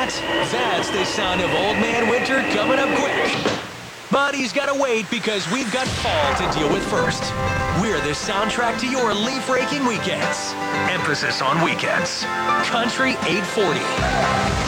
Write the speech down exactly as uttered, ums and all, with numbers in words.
that? That's the sound of Old Man Winter coming up quick. But he's got to wait because we've got fall to deal with first. We're the soundtrack to your leaf-raking weekends. Emphasis on weekends. Country eight forty.